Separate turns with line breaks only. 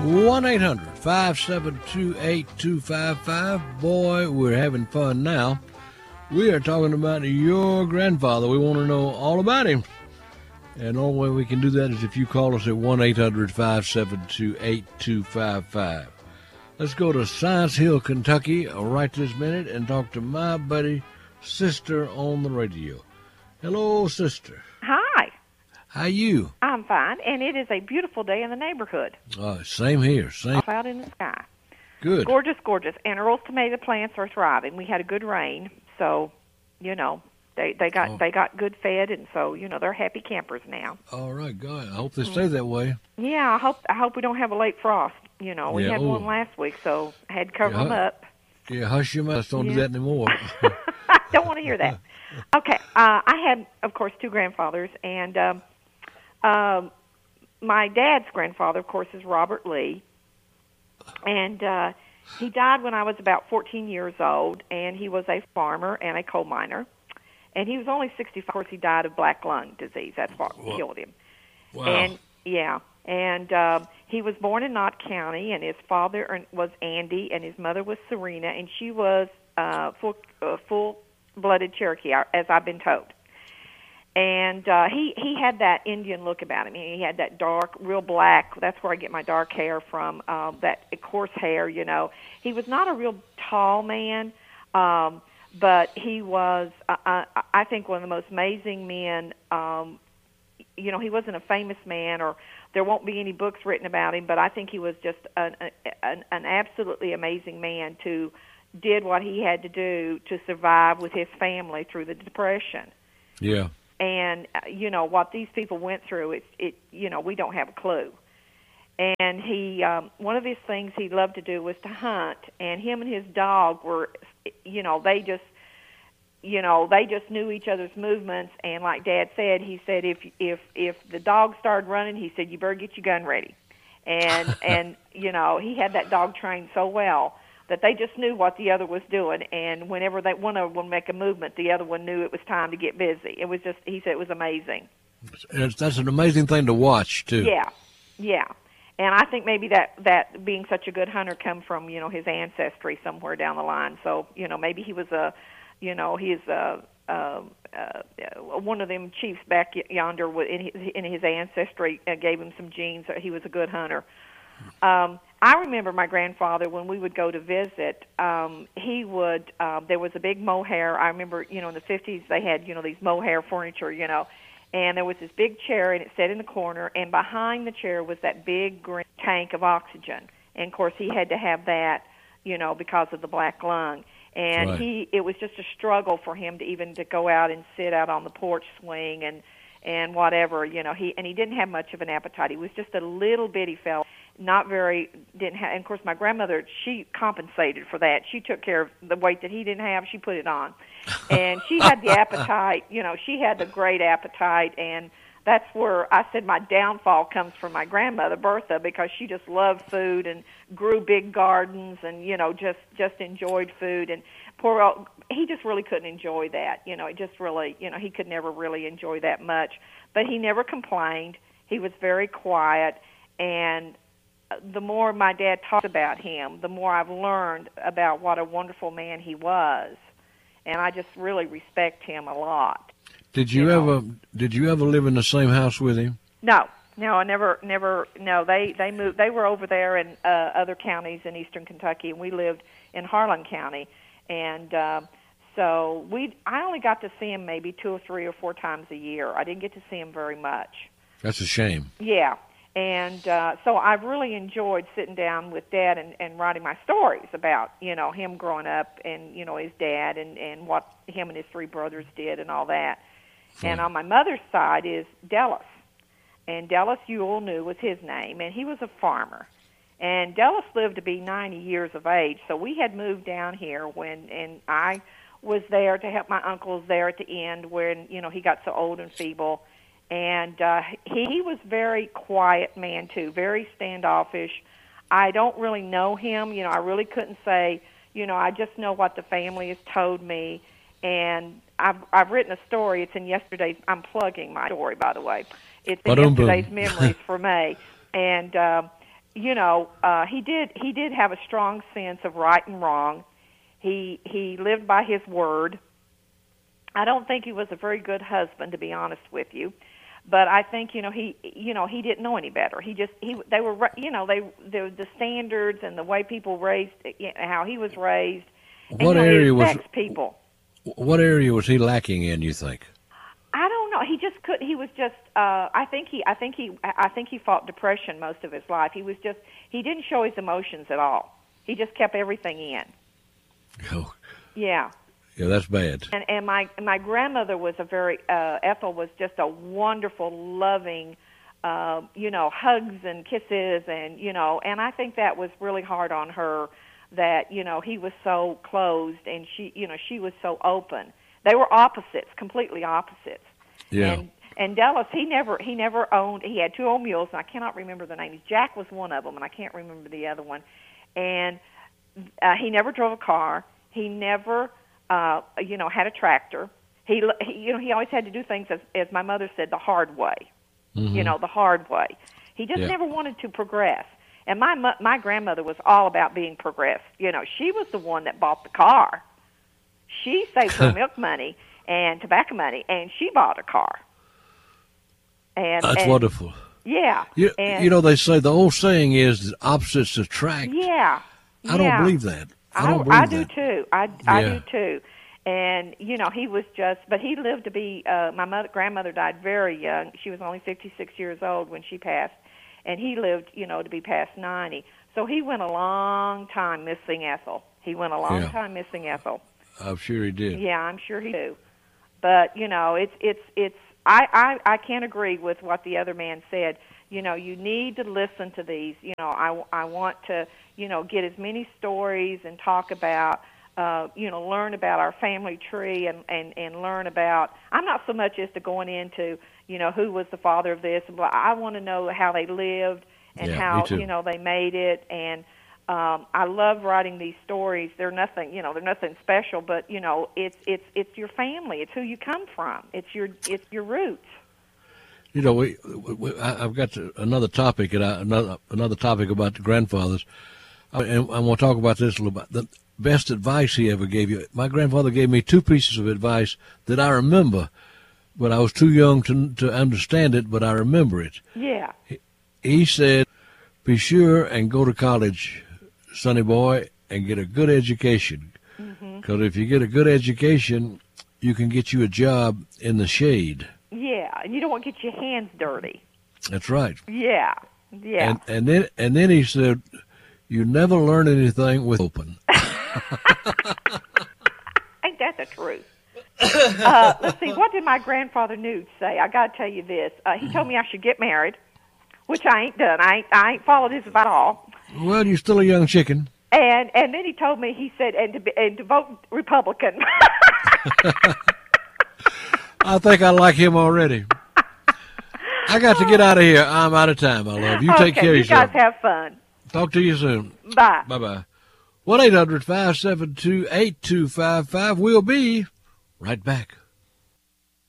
1-800-572-8255. Boy, we're having fun now. We are talking about your grandfather. We want to know all about him. And the only way we can do that is if you call us at 1-800-572-8255. Let's go to Science Hill, Kentucky, right this minute, and talk to my buddy, Sister on the radio. Hello, Sister.
Hi.
How you?
I'm fine, and it is a beautiful day in the neighborhood.
Same here. Same.
Cloud in the sky.
Good.
Gorgeous, gorgeous. And Earl's tomato plants are thriving. We had a good rain, so, they got good fed, and so, they're happy campers now.
All right, God. I hope they stay that way.
Yeah, I hope we don't have a late frost. We had one last week, so I had to cover them up.
Yeah, hush your mouth. Don't do that anymore.
I don't want to hear that. Okay, I had, of course, two grandfathers, and my dad's grandfather, of course, is Robert Lee, and he died when I was about 14 years old, and he was a farmer and a coal miner, and he was only 65. Of course, he died of black lung disease. That's what killed him.
Wow.
And he was born in Knott County, and his father was Andy, and his mother was Serena, and she was full-blooded Cherokee, as I've been told. And he had that Indian look about him. He had that dark, real black. That's where I get my dark hair from, that coarse hair, He was not a real tall man, but he was, I think, one of the most amazing men. He wasn't a famous man, or there won't be any books written about him, but I think he was just an absolutely amazing man who did what he had to do to survive with his family through the Depression.
Yeah.
And, what these people went through, we don't have a clue. And he, one of his things he loved to do was to hunt, and him and his dog were, they just knew each other's movements. And like Dad said, he said, if the dog started running, he said, you better get your gun ready. And he had that dog trained so well that they just knew what the other was doing, and whenever one of them would make a movement, the other one knew it was time to get busy. It was just, he said, it was amazing.
That's an amazing thing to watch, too.
Yeah. And I think maybe that being such a good hunter come from, his ancestry somewhere down the line. So, maybe he was one of them chiefs back yonder in his ancestry gave him some genes. He was a good hunter. I remember my grandfather, when we would go to visit, he would, there was a big mohair. I remember, in the 50s, they had, these mohair furniture, and there was this big chair, and it sat in the corner, and behind the chair was that big green tank of oxygen. And, of course, he had to have that, because of the black lung. And
right.
It was just a struggle for him to go out and sit out on the porch swing and whatever, he didn't have much of an appetite. He was just a little bitty fella. And of course, my grandmother, she compensated for that. She took care of the weight that he didn't have. She put it on. And she had the appetite, she had the great appetite. And that's where I said my downfall comes from my grandmother, Bertha, because she just loved food and grew big gardens and, just enjoyed food. And poor old, he just really couldn't enjoy that. It just really, he could never really enjoy that much. But he never complained. He was very quiet. And the more my dad talked about him, the more I've learned about what a wonderful man he was, and I just really respect him a lot.
Did you ever live in the same house with him?
No, I never. No, they moved. They were over there in other counties in eastern Kentucky, and we lived in Harlan County, and so I only got to see him maybe 2 or 3 or 4 times a year. I didn't get to see him very much.
That's a shame.
Yeah. And so I've really enjoyed sitting down with Dad and writing my stories about, him growing up and, his dad and what him and his 3 brothers did and all that. And on my mother's side is Dallas. And Dallas Ewell New was his name, and he was a farmer. And Dallas lived to be 90 years of age, so we had moved down here and I was there to help my uncles there at the end when, he got so old and feeble. And he was very quiet man, too, very standoffish. I don't really know him. I really couldn't say, I just know what the family has told me. And I've written a story. It's in yesterday's. I'm plugging my story, by the way. It's in yesterday's Memories for May. And he did have a strong sense of right and wrong. He lived by his word. I don't think he was a very good husband, to be honest with you, but I think he didn't know any better. The standards and the way people raised, how he was raised.
What
and,
area
he
was
people?
What area was he lacking in, you think?
I don't know. He just couldn't. He was just. I think he fought depression most of his life. He didn't show his emotions at all. He just kept everything in.
Oh.
Yeah.
Yeah, that's bad.
And my grandmother was Ethel was just a wonderful, loving, hugs and kisses, and I think that was really hard on her, that he was so closed and she was so open. They were opposites, completely opposites.
Yeah.
And Dallas, he never owned. He had two old mules, and I cannot remember the names. Jack was one of them, and I can't remember the other one. And he never drove a car. He never, had a tractor. He always had to do things, as my mother said, the hard way.
Mm-hmm.
The hard way. He just never wanted to progress. And my grandmother was all about being progressed. She was the one that bought the car. She saved her milk money and tobacco money, and she bought a car.
That's wonderful.
Yeah.
They say, the old saying is that opposites attract.
Yeah.
I don't believe that.
I do too. I do too. And, he was but he lived to be, my grandmother died very young. She was only 56 years old when she passed. And he lived, to be past 90. So he went a long time missing Ethel. Time missing Ethel.
I'm sure he did.
Yeah, I'm sure he did. But, I can't agree with what the other man said. You need to listen to these. I want to, get as many stories and talk about, learn about our family tree and learn about, I'm not so much as to going into, who was the father of this. I want to know how they lived and how, they made it. And I love writing these stories. They're nothing special, but, it's your family. It's who you come from. It's your roots.
I've got another topic, and another topic about the grandfathers, and I'm going to talk about this a little bit. The best advice he ever gave you. My grandfather gave me two pieces of advice that I remember, but I was too young to understand it, but I remember it.
Yeah.
He said, "Be sure and go to college, sonny boy, and get a good education. Because if you get a good education, you can get you a job in the shade."
Yeah, and you don't want to get your hands dirty.
That's right.
Yeah.
And then he said, "You never learn anything with open."
Ain't that the truth? Let's see. What did my grandfather Nude say? I got to tell you this. He told me I should get married, which I ain't done. I ain't followed his advice at all.
Well, you're still a young chicken.
And then he told me, he said, and to vote Republican.
I think I like him already. I got to get out of here. I'm out of time, my love. You take care of yourself.
You guys have fun.
Talk to you soon.
Bye.
Bye-bye. 1-800-572-8255. We'll be right back.